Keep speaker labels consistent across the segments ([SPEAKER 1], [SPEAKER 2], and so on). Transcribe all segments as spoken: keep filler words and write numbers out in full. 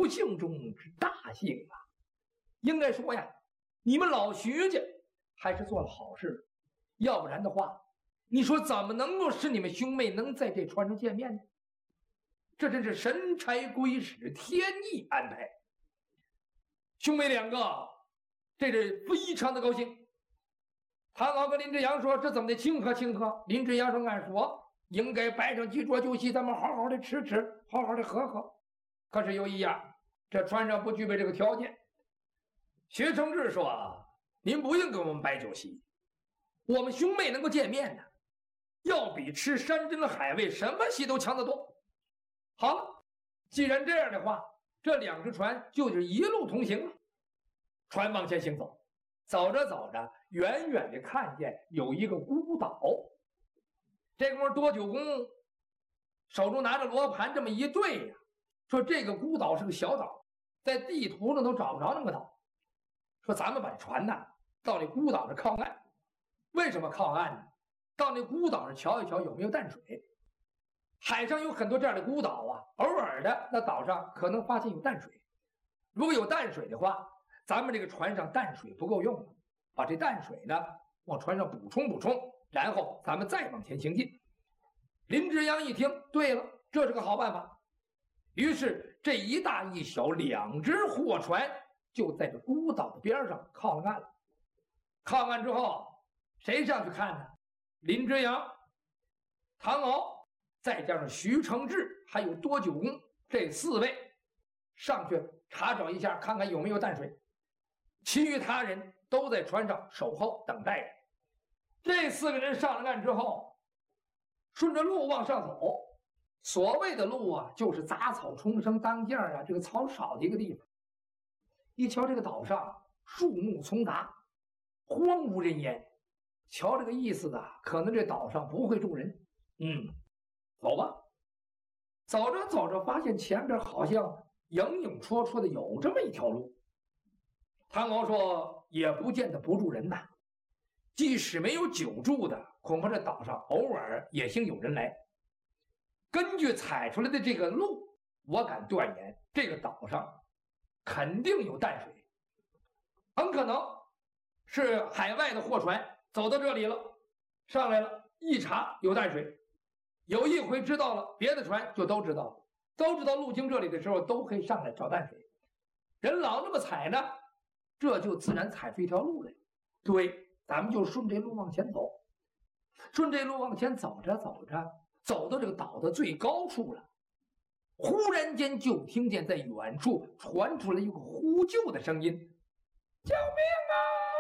[SPEAKER 1] 不幸中之大幸啊！应该说呀，你们老徐家还是做了好事，要不然的话，你说怎么能够使你们兄妹能在这船上见面呢？这真是神差鬼使，天意安排。兄妹两个，这是非常的高兴。唐敖跟林之阳说：“这怎么的庆贺庆贺？”林之阳说：“按说应该摆上几桌酒席，咱们好好的吃吃，好好的喝喝。可是有一样，这船上不具备这个条件。”薛承志说：“您不用给我们摆酒席，我们兄妹能够见面呢，要比吃山珍海味什么席都强得多。好了，既然这样的话，这两只船就是一路同行了。”船往前行走，走着走着，远远的看见有一个孤岛。这哥们多九公手中拿着罗盘这么一对呀，说这个孤岛是个小岛，在地图上都找不着那么个岛。说咱们把船呢到那孤岛上靠岸。为什么靠岸呢？到那孤岛上瞧一瞧有没有淡水。海上有很多这样的孤岛啊，偶尔的那岛上可能发现有淡水。如果有淡水的话，咱们这个船上淡水不够用了，把这淡水呢往船上补充补充，然后咱们再往前行进。林之阳一听，对了，这是个好办法。于是这一大一小两只货船就在这孤岛的边上靠岸了。靠岸之后，谁上去看呢？林之阳、唐敖，再加上徐承志，还有多九公，这四位上去查找一下，看看有没有淡水。其余他人都在船上守候等待着。这四个人上了岸之后，顺着路往上走。所谓的路啊，就是杂草丛生当间啊，这个草少的一个地方。一瞧这个岛上树木丛杂，荒无人烟，瞧这个意思的，可能这岛上不会住人。嗯，走吧。走着走着，发现前边好像影影绰绰的有这么一条路。唐敖说：“也不见得不住人呐，即使没有久住的，恐怕这岛上偶尔也兴有人来。根据采出来的这个路，我敢断言，这个岛上肯定有淡水，很可能是海外的货船走到这里了，上来了，一查有淡水。有一回知道了，别的船就都知道了，都知道路经这里的时候都可以上来找淡水。人老那么采呢，这就自然采出一条路来。对，咱们就顺这路往前走。顺这路往前走着走着，走到这个岛的最高处了，忽然间就听见在远处传出来一个呼救的声音：“救命啊！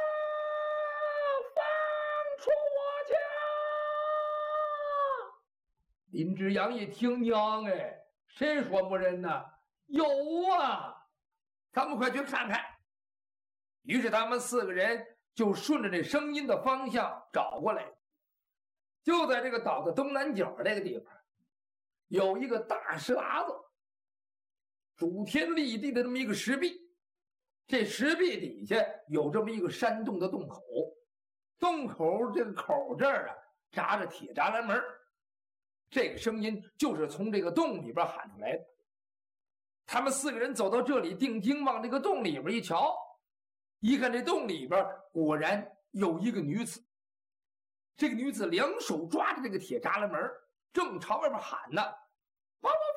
[SPEAKER 1] 放出我家！”林之阳一听，娘哎，谁说没人呢？有啊，咱们快去看看。于是他们四个人就顺着这声音的方向找过来。就在这个岛的东南角这个地方，有一个大石砬子，主天立地的这么一个石壁。这石壁底下有这么一个山洞的洞口，洞口这个口这儿啊扎着铁栅栏门。这个声音就是从这个洞里边喊出来的。他们四个人走到这里，定睛往这个洞里边一瞧，一看这洞里边果然有一个女子。这个女子两手抓着这个铁栅栏门，正朝外边喊呢：“把我